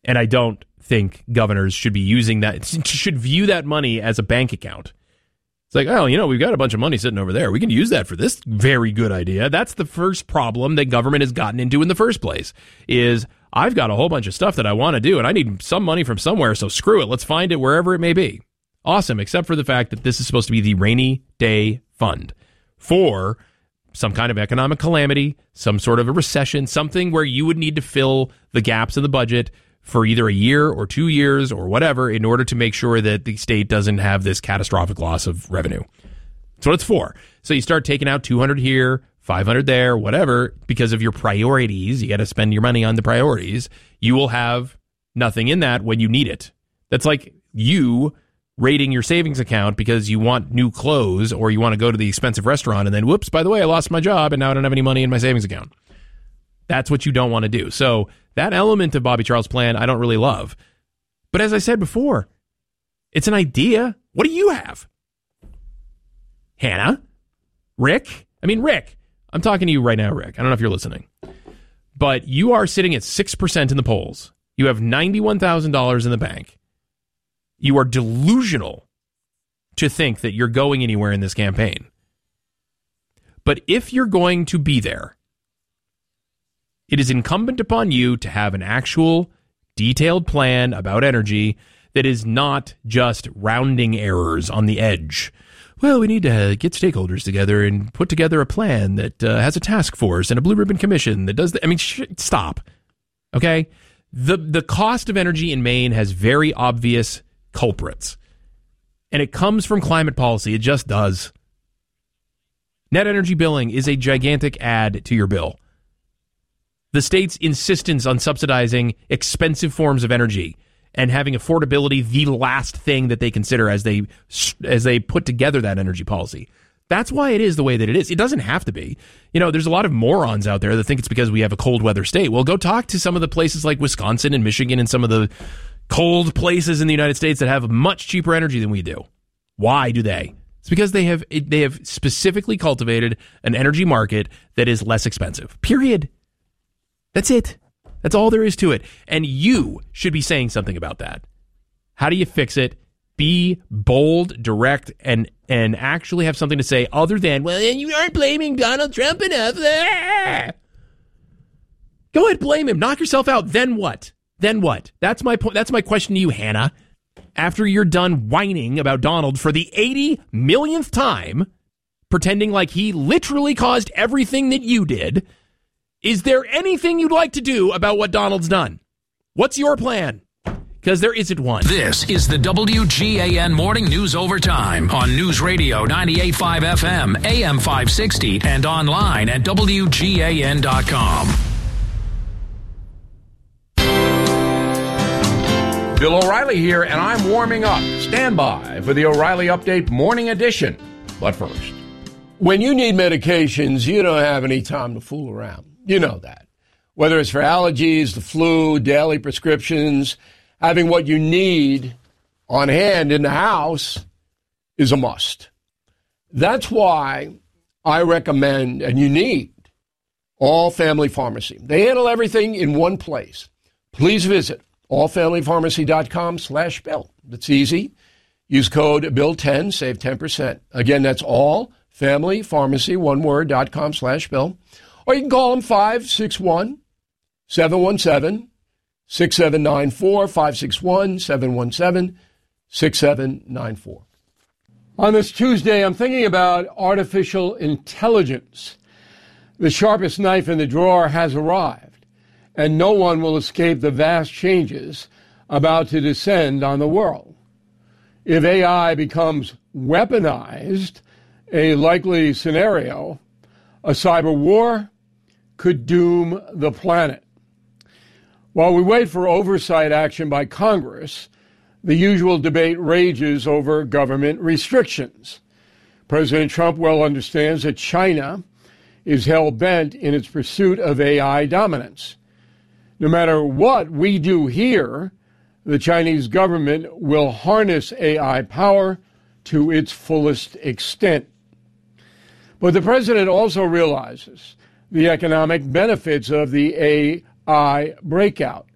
And I don't think governors should be using that, should view that money as a bank account. It's like, oh, we've got a bunch of money sitting over there. We can use that for this very good idea. That's the first problem that government has gotten into in the first place, is I've got a whole bunch of stuff that I want to do, and I need some money from somewhere, so screw it. Let's find it wherever it may be. Awesome, except for the fact that this is supposed to be the rainy day fund for some kind of economic calamity, some sort of a recession, something where you would need to fill the gaps in the budget for either a year or 2 years or whatever in order to make sure that the state doesn't have this catastrophic loss of revenue. That's what it's for. So you start taking out 200 here, 500 there, whatever, because of your priorities. You got to spend your money on the priorities. You will have nothing in that when you need it. That's like you raiding your savings account because you want new clothes or you want to go to the expensive restaurant and then, whoops, by the way, I lost my job and now I don't have any money in my savings account. That's what you don't want to do. So that element of Bobby Charles' plan, I don't really love. But as I said before, it's an idea. What do you have? Hannah? Rick? Rick, I'm talking to you right now, Rick. I don't know if you're listening. But you are sitting at 6% in the polls. You have $91,000 in the bank. You are delusional to think that you're going anywhere in this campaign. But if you're going to be there, it is incumbent upon you to have an actual detailed plan about energy that is not just rounding errors on the edge. Well, we need to get stakeholders together and put together a plan that has a task force and a blue ribbon commission that does that. Stop. Okay? The cost of energy in Maine has very obvious culprits. And it comes from climate policy. It just does. Net energy billing is a gigantic add to your bill. The state's insistence on subsidizing expensive forms of energy and having affordability the last thing that they consider as they put together that energy policy. That's why it is the way that it is. It doesn't have to be. There's a lot of morons out there that think it's because we have a cold weather state. Well, go talk to some of the places like Wisconsin and Michigan and some of the cold places in the United States that have much cheaper energy than we do. Why do they? It's because they have specifically cultivated an energy market that is less expensive. Period. That's it. That's all there is to it. And you should be saying something about that. How do you fix it? Be bold, direct, and actually have something to say other than, well, you aren't blaming Donald Trump enough. Go ahead, blame him. Knock yourself out. Then what? That's my point. That's my question to you, Hannah. After you're done whining about Donald for the 80 millionth time, pretending like he literally caused everything that you did, is there anything you'd like to do about what Donald's done? What's your plan? Because there isn't one. This is the WGAN Morning News Overtime on News Radio 98.5 FM, AM 560, and online at WGAN.com. Bill O'Reilly here, and I'm warming up. Stand by for the O'Reilly Update Morning Edition. But first, when you need medications, you don't have any time to fool around. You know that. Whether it's for allergies, the flu, daily prescriptions, having what you need on hand in the house is a must. That's why I recommend, and you need, All Family Pharmacy. They handle everything in one place. Please visit allfamilypharmacy.com/Bill. That's easy. Use code BILL10, save 10%. Again, that's allfamilypharmacy, one word, .com/Bill. Or you can call them 561-717-6794, 561-717-6794. On this Tuesday, I'm thinking about artificial intelligence. The sharpest knife in the drawer has arrived, and no one will escape the vast changes about to descend on the world. If AI becomes weaponized, a likely scenario, a cyber war could doom the planet. While we wait for oversight action by Congress, the usual debate rages over government restrictions. President Trump well understands that China is hell-bent in its pursuit of AI dominance. No matter what we do here, the Chinese government will harness AI power to its fullest extent. But the president also realizes the economic benefits of the AI breakout.